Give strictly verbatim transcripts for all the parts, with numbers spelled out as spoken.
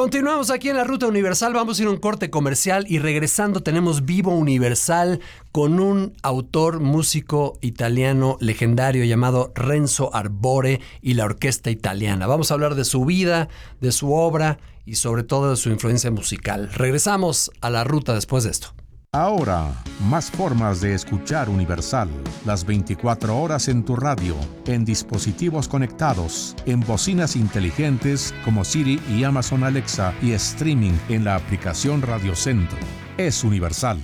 Continuamos aquí en la Ruta Universal, vamos a ir a un corte comercial y regresando tenemos Vivo Universal con un autor, músico italiano legendario llamado Renzo Arbore y la Orquesta Italiana. Vamos a hablar de su vida, de su obra y sobre todo de su influencia musical. Regresamos a la ruta después de esto. Ahora, más formas de escuchar Universal. Las veinticuatro horas en tu radio, en dispositivos conectados, en bocinas inteligentes como Siri y Amazon Alexa y streaming en la aplicación Radio Centro. Es Universal.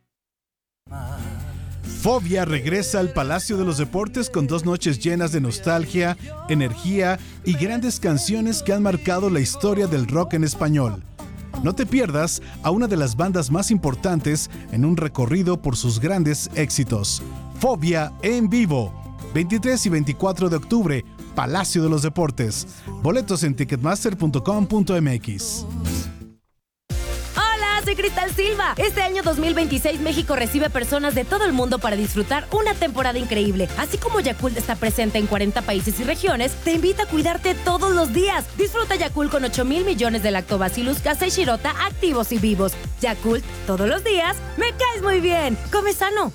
Fobia regresa al Palacio de los Deportes con dos noches llenas de nostalgia, energía y grandes canciones que han marcado la historia del rock en español. No te pierdas a una de las bandas más importantes en un recorrido por sus grandes éxitos. Fobia en vivo. veintitrés y veinticuatro de octubre, Palacio de los Deportes. Boletos en ticketmaster punto com punto m x. Soy Cristal Silva. Este año dos mil veintiséis México recibe personas de todo el mundo para disfrutar una temporada increíble. Así como Yakult está presente en cuarenta países y regiones, te invita a cuidarte todos los días. Disfruta Yakult con ocho mil millones de Lactobacillus casei shirota activos y vivos. Yakult, todos los días, me caes muy bien. Come sano.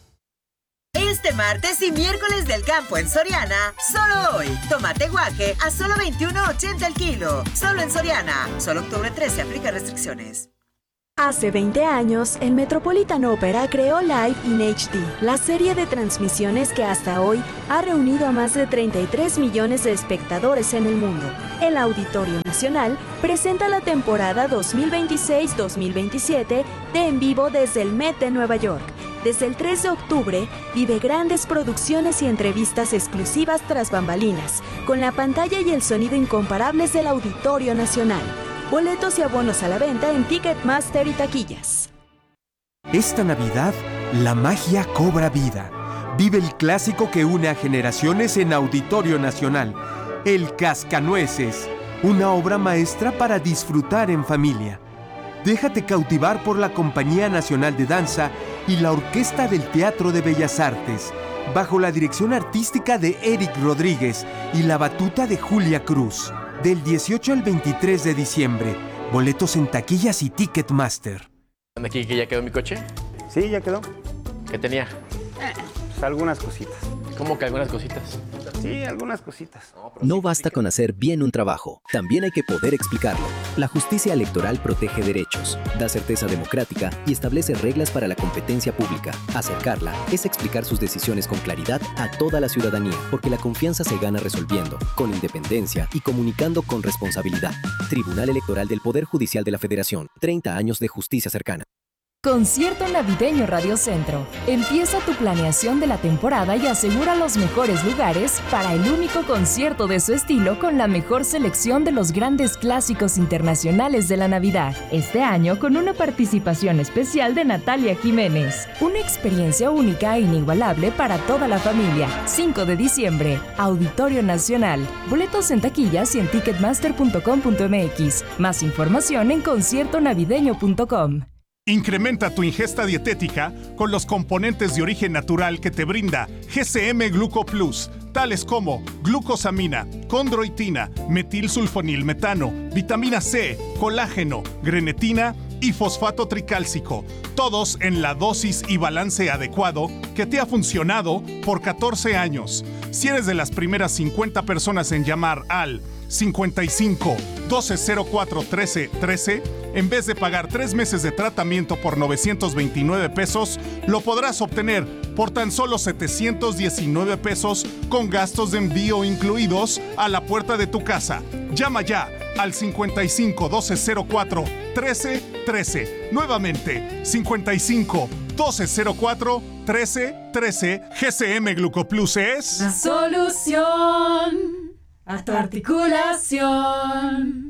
Este martes y miércoles del campo en Soriana, solo hoy, tomate guaje a solo veintiuno ochenta el kilo. Solo en Soriana. Solo octubre trece, aplica restricciones. Hace veinte años, el Metropolitan Opera creó Live in H D, la serie de transmisiones que hasta hoy ha reunido a más de treinta y tres millones de espectadores en el mundo. El Auditorio Nacional presenta la temporada dos mil veintiséis dos mil veintisiete de En Vivo desde el Met de Nueva York. Desde el tres de octubre, vive grandes producciones y entrevistas exclusivas tras bambalinas, con la pantalla y el sonido incomparables del Auditorio Nacional. Boletos y abonos a la venta en Ticketmaster y taquillas. Esta Navidad, la magia cobra vida. Vive el clásico que une a generaciones en Auditorio Nacional, El Cascanueces, una obra maestra para disfrutar en familia. Déjate cautivar por la Compañía Nacional de Danza y la Orquesta del Teatro de Bellas Artes, bajo la dirección artística de Eric Rodríguez y la batuta de Julia Cruz. Del dieciocho al veintitrés de diciembre. Boletos en taquillas y Ticketmaster. ¿Aquí que ya quedó mi coche? Sí, ya quedó. ¿Qué tenía? Eh, pues algunas cositas. ¿Cómo que algunas cositas? Sí, algunas cositas. No basta con hacer bien un trabajo, también hay que poder explicarlo. La justicia electoral protege derechos, da certeza democrática y establece reglas para la competencia pública. Acercarla es explicar sus decisiones con claridad a toda la ciudadanía, porque la confianza se gana resolviendo, con independencia y comunicando con responsabilidad. Tribunal Electoral del Poder Judicial de la Federación. treinta años de justicia cercana. Concierto Navideño Radio Centro. Empieza tu planeación de la temporada y asegura los mejores lugares para el único concierto de su estilo con la mejor selección de los grandes clásicos internacionales de la Navidad. Este año con una participación especial de Natalia Jiménez. Una experiencia única e inigualable para toda la familia. cinco de diciembre, Auditorio Nacional. Boletos en taquillas y en ticketmaster punto com punto m x. Más información en concierto navideño punto com. Incrementa tu ingesta dietética con los componentes de origen natural que te brinda G C M Gluco Plus, tales como glucosamina, condroitina, metilsulfonilmetano, vitamina C, colágeno, grenetina y fosfato tricálcico, todos en la dosis y balance adecuado que te ha funcionado por catorce años. Si eres de las primeras cincuenta personas en llamar al cincuenta y cinco, doce cero cuatro, trece, trece, en vez de pagar tres meses de tratamiento por novecientos veintinueve pesos, lo podrás obtener por tan solo setecientos diecinueve pesos con gastos de envío incluidos a la puerta de tu casa. Llama ya al cincuenta y cinco, doce cero cuatro, trece, trece. Nuevamente, cincuenta y cinco, doce cero cuatro, trece, trece. G C M Glucoplus es la solución a tu articulación.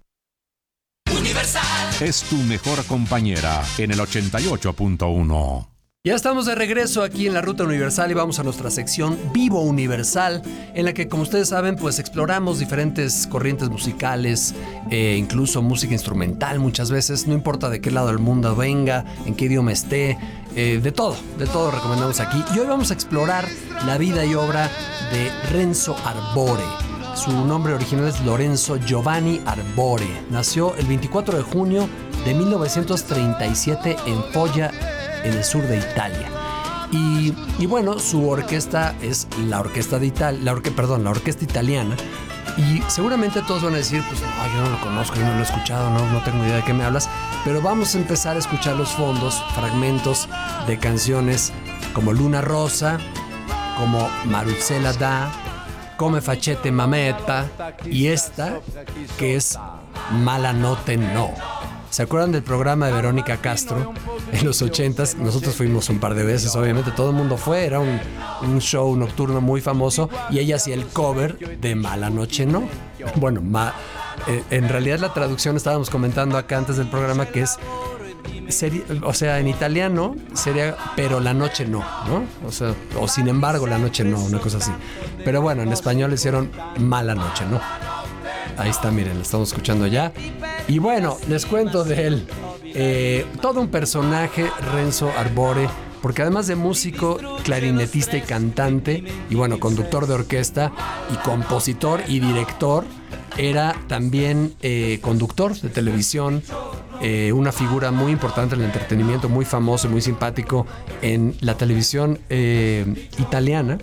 Universal es tu mejor compañera en el ochenta y ocho punto uno. Ya estamos de regreso aquí en la Ruta Universal y vamos a nuestra sección Vivo Universal, en la que, como ustedes saben, pues exploramos diferentes corrientes musicales, eh, incluso música instrumental muchas veces, no importa de qué lado del mundo venga, en qué idioma esté, eh, de todo, de todo recomendamos aquí. Y hoy vamos a explorar la vida y obra de Renzo Arbore. su nombre original es Lorenzo Giovanni Arbore. Nació el veinticuatro de junio de mil novecientos treinta y siete en Foggia, en el sur de Italia. Y, y bueno, su orquesta es la orquesta de Italia, la orque, perdón, la orquesta italiana. Y seguramente todos van a decir, pues no, yo no lo conozco, yo no lo he escuchado, no, no tengo idea de qué me hablas. Pero vamos a empezar a escuchar los fondos, fragmentos de canciones como Luna Rosa, como Maruzella Da, Come Facete Mameta y esta que es Mala Notte No. ¿Se acuerdan del programa de Verónica Castro en los ochentas? Nosotros fuimos un par de veces, obviamente todo el mundo fue, era un, un show nocturno muy famoso y ella hacía el cover de Mala Noche No. Bueno, ma, eh, en realidad la traducción estábamos comentando acá antes del programa que es, sería, o sea, en italiano sería Pero la noche no, ¿no? O sea, o Sin embargo la noche no, una cosa así. Pero bueno, en español le hicieron Mala Noche No. Ahí está, miren, lo estamos escuchando ya. Y bueno, les cuento de él. Eh, todo un personaje, Renzo Arbore, porque además de músico, clarinetista y cantante, y bueno, conductor de orquesta, y compositor y director, era también eh, conductor de televisión, eh, una figura muy importante en el entretenimiento, muy famoso y muy simpático en la televisión eh, italiana,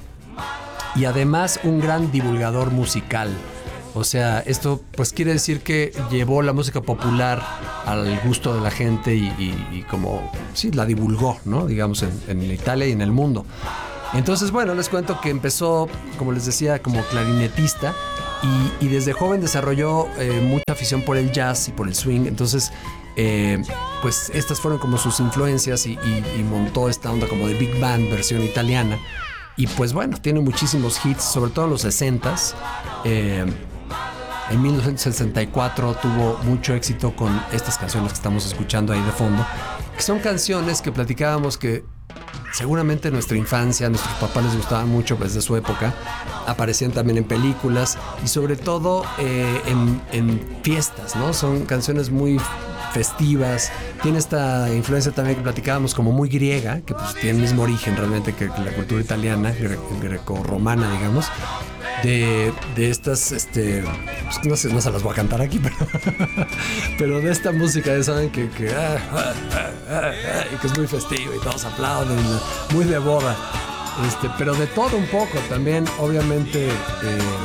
y además un gran divulgador musical. O sea, esto pues quiere decir que llevó la música popular al gusto de la gente y, y, y como, sí, la divulgó, ¿no? Digamos, en, en Italia y en el mundo. Entonces, bueno, les cuento que empezó, como les decía, como clarinetista y, y desde joven desarrolló eh, mucha afición por el jazz y por el swing. Entonces, eh, pues estas fueron como sus influencias y, y, y montó esta onda como de big band versión italiana. Y pues bueno, tiene muchísimos hits, sobre todo en los sesentas. Eh, En mil novecientos sesenta y cuatro tuvo mucho éxito con estas canciones que estamos escuchando ahí de fondo, que son canciones que platicábamos que seguramente en nuestra infancia, a nuestros papás les gustaban mucho desde su época, aparecían también en películas y sobre todo eh, en, en fiestas, ¿no? Son canciones muy festivas, tiene esta influencia también que platicábamos como muy griega, que pues tiene el mismo origen realmente que la cultura italiana, gre- greco-romana, digamos. De, de estas, este, pues no sé, no se las voy a cantar aquí, pero, pero de esta música, ya saben que, que, ah, ah, ah, ah, y que es muy festivo y todos aplauden, muy de boda, este, pero de todo un poco también, obviamente, eh,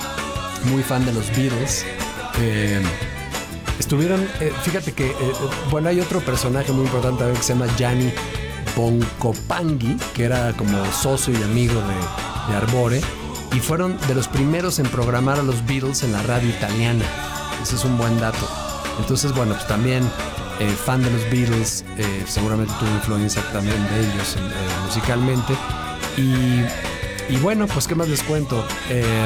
muy fan de los Beatles. Eh, estuvieron, eh, fíjate que, eh, bueno, hay otro personaje muy importante también que se llama Gianni Boncompagni, que era como socio y amigo de, de Arbore. Y fueron de los primeros en programar a los Beatles en la radio italiana. Ese es un buen dato. Entonces, bueno, pues también eh, fan de los Beatles, eh, seguramente tuvo influencia también de ellos eh, musicalmente. Y, y bueno, pues qué más les cuento. Eh,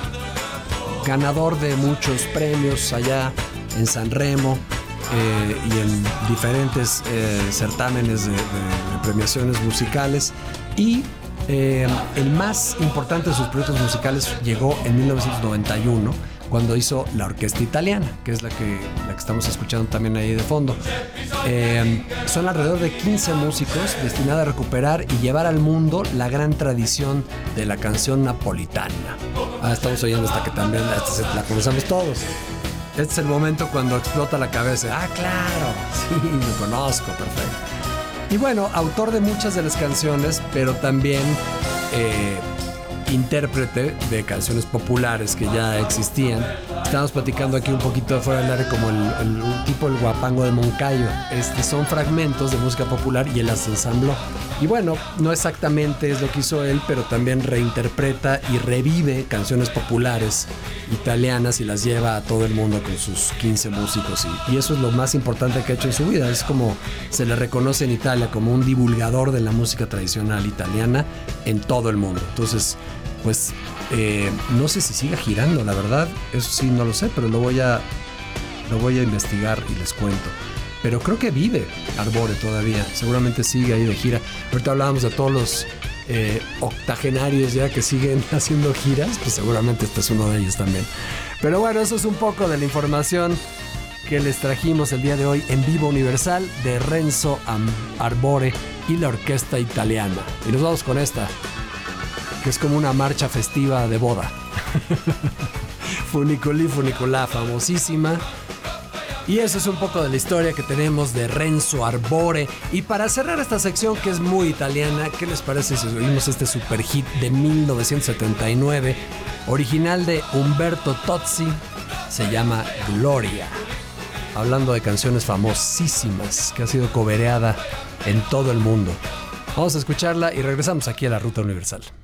ganador de muchos premios allá en Sanremo eh, y en diferentes eh, certámenes de, de, de premiaciones musicales. Y Eh, el más importante de sus proyectos musicales llegó en mil novecientos noventa y uno, cuando hizo la Orquesta Italiana, que es la que, la que estamos escuchando también ahí de fondo. Eh, son alrededor de quince músicos destinados a recuperar y llevar al mundo la gran tradición de la canción napolitana. Ah, estamos oyendo esta que también esta la conocemos todos. Este es el momento cuando explota la cabeza. Ah, claro, sí, lo conozco, perfecto. Y bueno, autor de muchas de las canciones, pero también eh, intérprete de canciones populares que ya existían. Estamos platicando aquí un poquito fuera del área como el, el, el tipo el guapango de Moncayo. Este, son fragmentos de música popular y él las ensambló. Y bueno, no exactamente es lo que hizo él, pero también reinterpreta y revive canciones populares italianas y las lleva a todo el mundo con sus quince músicos. Y, y eso es lo más importante que ha hecho en su vida. Es como se le reconoce en Italia como un divulgador de la música tradicional italiana en todo el mundo. Entonces, pues eh, no sé si siga girando, la verdad, eso sí no lo sé, pero lo voy a lo voy a investigar y les cuento. Pero creo que vive Arbore todavía, seguramente sigue ahí de gira. Ahorita hablábamos de todos los eh, octogenarios ya que siguen haciendo giras, pues seguramente este es uno de ellos también. Pero bueno, eso es un poco de la información que les trajimos el día de hoy en Vivo Universal de Renzo Arbore y la Orquesta Italiana. Y nos vamos con esta, que es como una marcha festiva de boda. Funiculí Funiculá, famosísima. Y eso es un poco de la historia que tenemos de Renzo Arbore. Y para cerrar esta sección que es muy italiana, ¿qué les parece si oímos este super hit de mil novecientos setenta y nueve, original de Umberto Tozzi? Se llama Gloria. Hablando de canciones famosísimas que ha sido cobereada en todo el mundo. Vamos a escucharla y regresamos aquí a la Ruta Universal.